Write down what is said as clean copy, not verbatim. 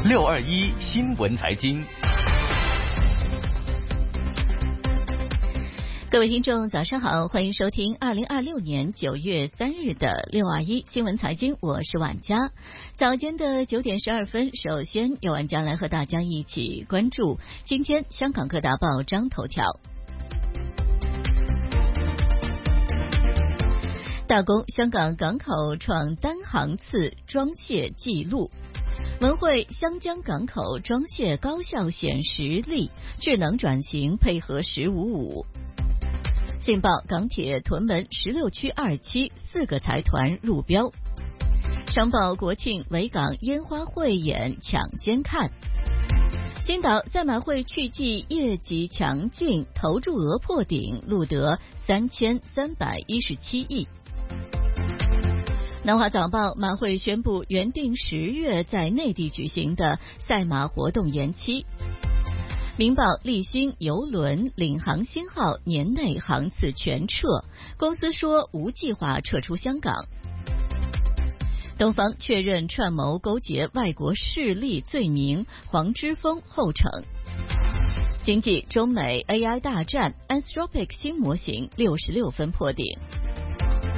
621新闻财经。 各位听众早上好，欢迎收听2026年9月3日的621新闻财经，我是婉佳。早间的9点12分，首先由婉佳来和大家一起关注今天香港各大报章头条。大公，香港港口创单航次装卸纪录。文汇，香江港口装卸高效显实力，智能转型配合“1055”。信报，港铁屯门16区2期4个财团入标。商报，国庆维港烟花汇演抢先看。新岛，赛马会去季业绩强劲，投注额破顶，录得3317亿。南华早报，马会宣布原定10月在内地举行的赛马活动延期。明报，立新邮轮领航星号年内航次全撤，公司说无计划撤出香港。东方，确认串谋勾结外国势力罪名，黄之锋后惩。经济，中美 AI 大战， Anthropic 新模型66分破顶。